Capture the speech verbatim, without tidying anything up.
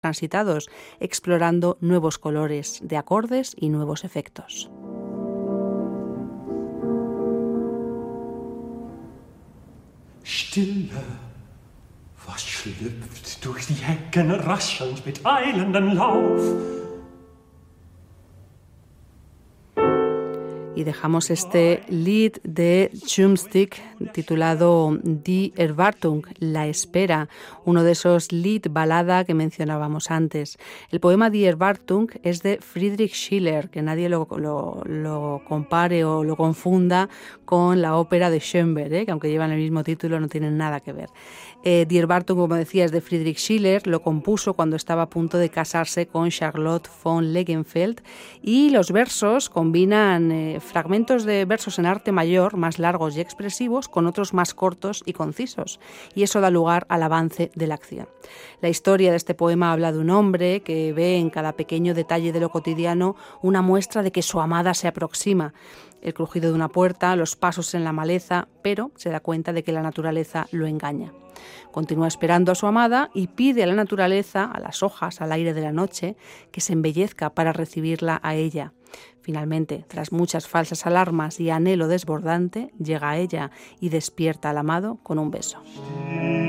transitados, explorando nuevos colores de acordes y nuevos efectos. Stille, was schlüpft durch die Hecken raschelnd mit eilendem Lauf. Y dejamos este lied de Tjumstik titulado Die Erwartung, la espera, uno de esos lied balada que mencionábamos antes. El poema Die Erwartung es de Friedrich Schiller, que nadie lo, lo, lo compare o lo confunda con la ópera de Schönberg, ¿eh? que aunque llevan el mismo título no tienen nada que ver. Eh, Die Erwartung, como decía, es de Friedrich Schiller, lo compuso cuando estaba a punto de casarse con Charlotte von Legenfeld, y los versos combinan eh, fragmentos de versos en arte mayor más largos y expresivos con otros más cortos y concisos, y eso da lugar al avance de la acción. La historia de este poema habla de un hombre que ve en cada pequeño detalle de lo cotidiano una muestra de que su amada se aproxima. El crujido de una puerta, los pasos en la maleza, pero se da cuenta de que la naturaleza lo engaña. Continúa esperando a su amada y pide a la naturaleza, a las hojas, al aire de la noche, que se embellezca para recibirla a ella. Finalmente, tras muchas falsas alarmas y anhelo desbordante, llega a ella y despierta al amado con un beso.